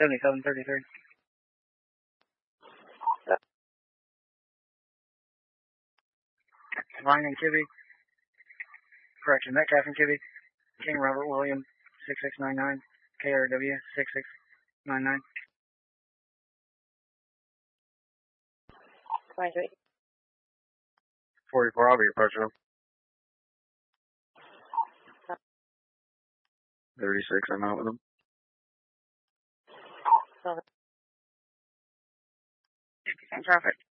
7733. Vine and Kibby. Correction, Metcalf and Kibby. King Robert William 6699. KRW 6699. 23. 44, I'll be approaching him. 36, I'm out with him. 50 traffic.